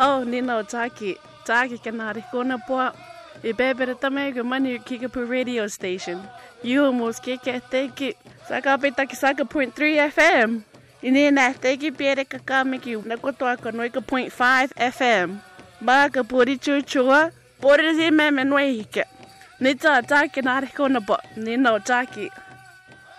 Oh, Nino Taki. Taki kanari kona po. Ibebere tamego mani Kickapoo radio station. You almost kick at teki. Saka petaki saka 0.3 FM. Inina teki piere kakamiki. Nakotoa konoika 0.5 FM. Baka puri chuchua. Puri zi meme nwehike. Nita Taki nari kona po. Nino Taki.